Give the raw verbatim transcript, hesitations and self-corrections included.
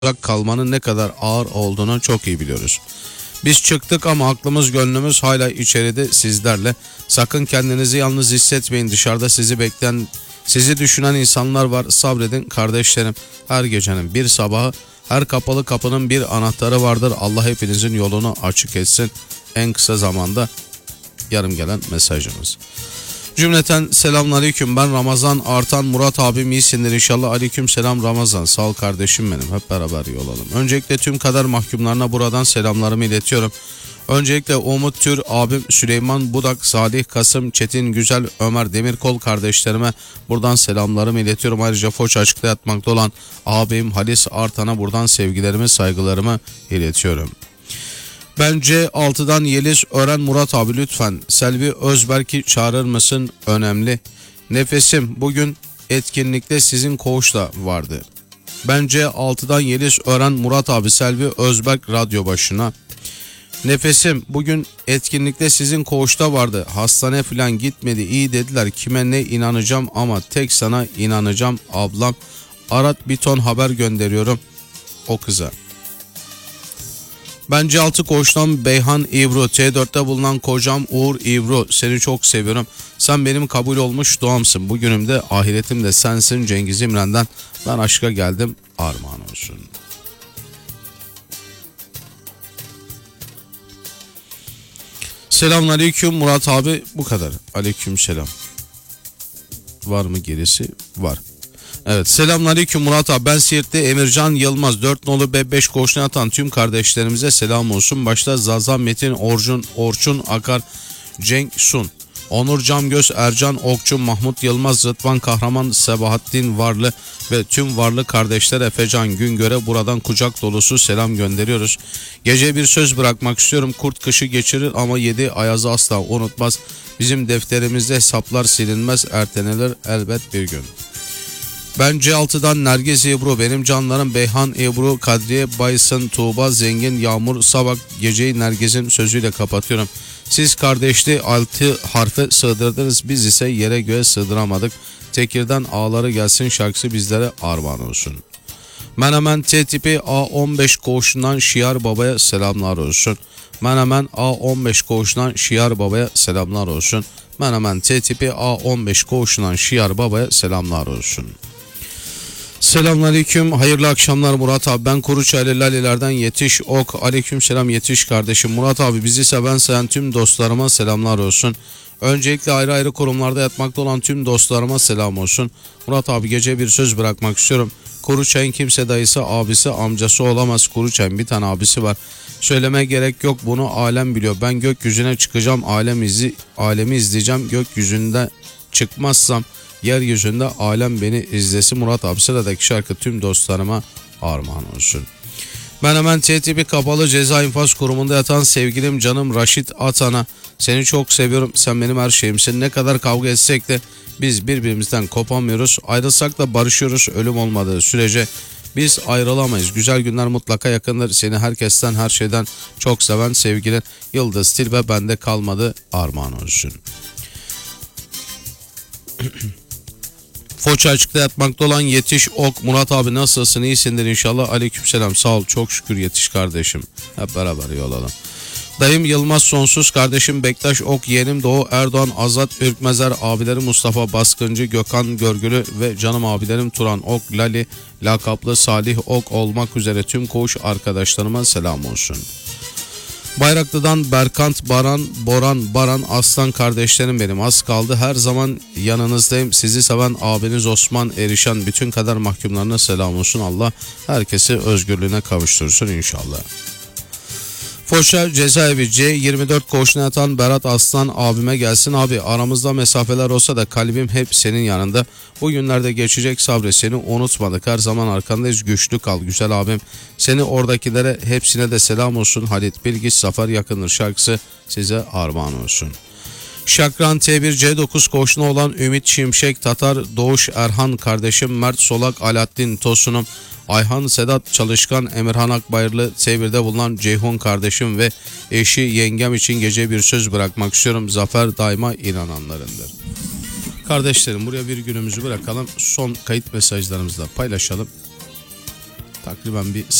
uzak kalmanın ne kadar ağır olduğunu çok iyi biliyoruz. Biz çıktık ama aklımız gönlümüz hala içeride sizlerle. Sakın kendinizi yalnız hissetmeyin. Dışarıda sizi bekleyen, sizi düşünen insanlar var. Sabredin kardeşlerim. Her gecenin bir sabahı, her kapalı kapının bir anahtarı vardır. Allah hepinizin yolunu açık etsin. En kısa zamanda yarım gelen mesajımız. Cümleten selamünaleyküm. Ben Ramazan Artan. Murat abim iyisindir inşallah. Aleyküm selam Ramazan. Sağ ol kardeşim benim. Hep beraber iyi olalım. Öncelikle tüm kader mahkumlarına buradan selamlarımı iletiyorum. Öncelikle Umut Tür abim, Süleyman Budak, Salih Kasım, Çetin Güzel, Ömer Demirkol kardeşlerime buradan selamlarımı iletiyorum. Ayrıca Foç açıkta yatmakta olan abim Halis Artan'a buradan sevgilerimi, saygılarımı iletiyorum. Bence altıdan Yeliz Ören Murat abi lütfen Selvi Özberk'i çağırır mısın? Önemli. Nefesim bugün etkinlikte sizin koğuşta vardı. Bence altıdan Yeliz Ören Murat abi Selvi Özberk radyo başına. Nefesim bugün etkinlikte sizin koğuşta vardı. Hastane falan gitmedi, iyi dediler. Kime ne inanacağım ama tek sana inanacağım ablam. Arat bir ton haber gönderiyorum o kıza. Bence altı koğuştan Beyhan İbru, T dörtte bulunan kocam Uğur İbru, seni çok seviyorum. Sen benim kabul olmuş duamsın. Bugünümde ahiretimde sensin. Cengiz İmren'den ben aşka geldim, armağan olsun. Selamünaleyküm Murat abi, bu kadar. Aleyküm selam. Var mı gerisi? Var. Evet, selamünaleyküm Murat abi, ben Siirt'te Emircan Yılmaz, dört nolu B beş koğuşuna atan tüm kardeşlerimize selam olsun. Başta Zaza Metin, Orçun, Orçun Akar, Cenk Sun, Onur Camgöz, Ercan Okçu, Mahmut Yılmaz, Rıdvan Kahraman, Sebahattin Varlı ve tüm Varlı kardeşler Efecan Güngör'e buradan kucak dolusu selam gönderiyoruz. Gece bir söz bırakmak istiyorum. Kurt kışı geçirir ama yedi ayazı asla unutmaz. Bizim defterimizde hesaplar silinmez, ertelenir elbet bir gün. Ben C altıdan Nergiz Ebru, benim canlarım Beyhan Ebru, Kadriye Baysın, Tuğba Zengin, Yağmur Sabak, geceyi Nergiz'in sözüyle kapatıyorum. Siz kardeşli altı harfe sığdırdınız, biz ise yere göğe sığdıramadık. Tekirden ağları gelsin şarkısı bizlere armağan olsun. Menemen T tipi A on beş koğuşundan Şiar Baba'ya selamlar olsun. Menemen A on beş koğuşundan Şiar Baba'ya selamlar olsun. Menemen T tipi A on beş koğuşundan Şiar Baba'ya selamlar olsun. Selamünaleyküm, hayırlı akşamlar Murat abi, ben Kuruçaylı Lalelerden Yetiş Ok. Aleyküm selam Yetiş kardeşim. Murat abi, bizi seven sayan tüm dostlarıma selamlar olsun. Öncelikle ayrı ayrı kurumlarda yatmakta olan tüm dostlarıma selam olsun. Murat abi, gece bir söz bırakmak istiyorum. Kuruçay'ın kimse dayısı, abisi, amcası olamaz. Kuruçay'ın bir tane abisi var. Söyleme gerek yok, bunu alem biliyor. Ben gökyüzüne çıkacağım, alem izi, alemi izleyeceğim. Gökyüzünde çıkmazsam yeryüzünde alem beni izlesin. Murat abi, sıradaki şarkı tüm dostlarıma armağan olsun. Ben hemen T tipi kapalı ceza infaz kurumunda yatan sevgilim canım Raşit Atan'a, seni çok seviyorum, sen benim her şeyimsin. Ne kadar kavga etsek de biz birbirimizden kopamıyoruz. Ayrılsak da barışıyoruz, ölüm olmadığı sürece biz ayrılamayız. Güzel günler mutlaka yakındır. Seni herkesten, her şeyden çok seven sevgilin Yıldız Tilbe bende kalmadı, armağan olsun. Foça açıkta yatmakta olan Yetiş Ok. Murat abi nasılsın, iyisindir inşallah. Aleykümselam, sağ ol, çok şükür Yetiş kardeşim. Hep beraber iyi olalım. Dayım Yılmaz Sonsuz, kardeşim Bektaş Ok, yeğenim Doğu Erdoğan, Azat Ürkmezer, abilerim Mustafa Baskıncı, Gökhan Görgülü ve canım abilerim Turan Ok, Lali, lakaplı Salih Ok olmak üzere tüm koğuş arkadaşlarıma selam olsun. Bayraklı'dan Berkant, Baran, Boran, Baran, Aslan kardeşlerim benim, az kaldı. Her zaman yanınızdayım. Sizi seven abiniz Osman Erişan, bütün kader mahkumlarına selam olsun. Allah herkesi özgürlüğüne kavuştursun inşallah. Foça cezaevi C yirmi dört koğuşuna yatan Berat Aslan abime gelsin. Abi, aramızda mesafeler olsa da kalbim hep senin yanında. Bu günlerde geçecek, sabret, seni unutmadık. Her zaman arkandayız, güçlü kal güzel abim. Seni oradakilere hepsine de selam olsun. Halit Bilgiç, Zafer yakındır şarkısı size armağan olsun. Şakran T bir C dokuz koğuşuna olan Ümit Şimşek, Tatar Doğuş Erhan kardeşim, Mert Solak, Alaaddin Tosunum, Ayhan Sedat Çalışkan, Emirhan Akbayırlı, T birde bulunan Ceyhun kardeşim ve eşi yengem için gece bir söz bırakmak istiyorum. Zafer daima inananlarındır. Kardeşlerim, buraya bir günümüzü bırakalım. Son kayıt mesajlarımızla paylaşalım. Takriben bir